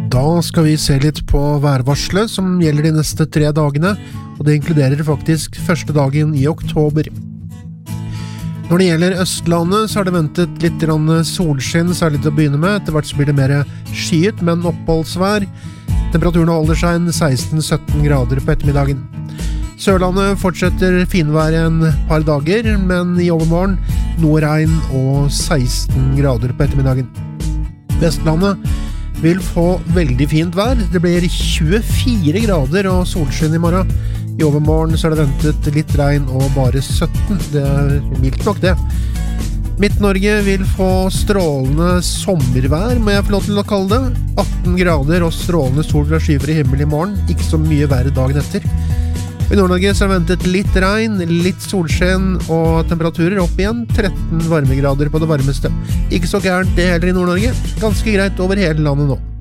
Da skal vi se litt på værvarselet som gjelder de neste 3 dagene, og det inkluderer faktisk første dagen i oktober. Når det gjelder Østlandet, så har det ventet litt solskinn, særlig til å begynne med. Etter hvert så blir det mer skyet, men oppholdsvær. Temperaturen holder seg en 16-17 grader på ettermiddagen. Sørlandet fortsetter finvær en par dager, men i overmorgen noe regn og 16 grader på ettermiddagen. Vestlandet vil få veldig fint vær. Det blir 24 grader og solskinn i morgen. I overmorgen så er det ventet litt regn og bare 17. Det er mildt nok det. Midt-Norge vil få strålende sommervær, må jeg få lov til å kalle det. 18 grader og strålende sol fra skyfri himmel i morgen. Ikke så mye vær dagen etter. I Nord-Norge så er det ventet litt regn, litt solskinn og temperaturer opp igjen 13 varmegrader på det varmeste. Ikke så gærent det heller i Nord-Norge. Ganske greit over hele landet nå.